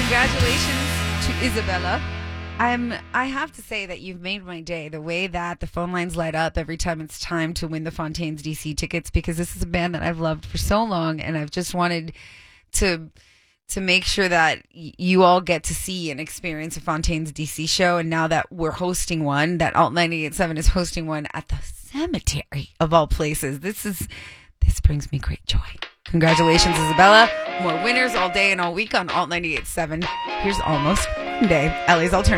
Congratulations to Isabella. I have to say that you've made my day. The way that the phone lines light up every time it's time to win the Fontaines DC tickets, because this is a band that I've loved for so long, and I've just wanted to make sure that you all get to see and experience a Fontaines DC show. And now that we're hosting one, that Alt 98.7 is hosting one at the cemetery of all places. This brings me great joy. Congratulations, Isabella. More winners all day and all week on Alt 98.7. Here's Almost Day, LA's Alternative.